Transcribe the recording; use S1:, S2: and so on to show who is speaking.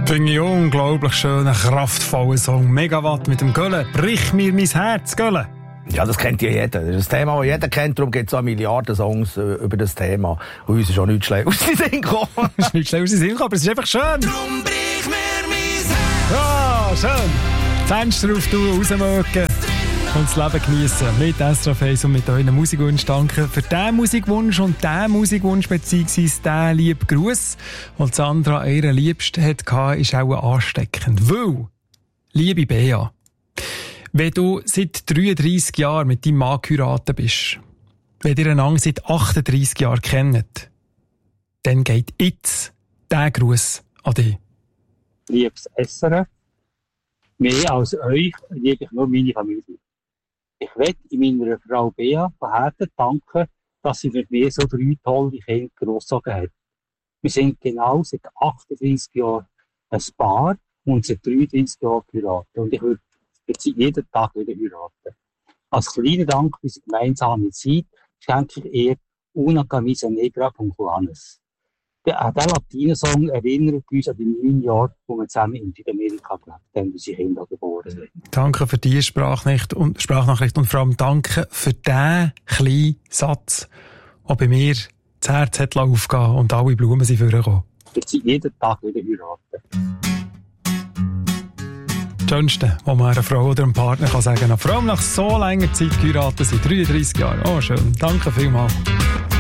S1: Finde ich unglaublich schönen, kraftvollen Song. Megawatt mit dem Gölle. Brich mir mein Herz, Gölle.
S2: Ja, das kennt ja jeder. Das ist ein Thema, das jeder kennt. Darum gibt es auch Milliarden Songs über das Thema. Und uns ist auch nichts schlecht aus den Sinn gekommen.
S1: Es ist nicht schlecht aus den Sinn gekommen, aber es ist einfach schön.
S3: Drum brich mir mein Herz.
S1: Ja, schön. Die Fenster auf tun, rausmögen und das Leben geniessen. Mit SRF 1 und mit euren Musikwunsch. Danke für diesen Musikwunsch und diesen Musikwunsch beziehungsweise diesen lieben Gruß. Und Sandra, ihre Liebste hatte, ist auch ansteckend. Weil, liebe Bea, wenn du seit 33 Jahren mit deinem Mann geheiratet bist, wenn ihr einander seit 38 Jahren kennt, dann geht jetzt dieser Gruß an dich.
S4: Liebes SRF, mehr als euch liebe ich nur meine Familie. Ich möchte in meiner Frau Bea von Herzen danken, dass sie für mich so 3 tolle Kinder großgezogen hat. Wir sind genau seit 38 Jahren ein Paar und seit 33 Jahren geheiratet. Und ich würde jetzt jeden Tag wieder heiraten. Als kleiner Dank für unsere gemeinsame Zeit schenke ich ihr Una Camisa Negra von Juanes. Der Latinensong erinnert uns an die 9 Jahre, wo wir zusammen in Südamerika gelebt haben, wie unsere Kinder geboren sind.
S1: Danke für diese Sprachnachricht und vor allem danke für diesen kleinen Satz, der bei mir das Herz hat aufgehen und alle Blumen sind vorgekommen.
S4: Wir sind jeden Tag wieder heiraten.
S1: Das Schönste, was man einer Frau oder einem Partner kann sagen kann, vor allem nach so langer Zeit geheiratet sind, 33 Jahre. Oh, schön. Danke vielmals.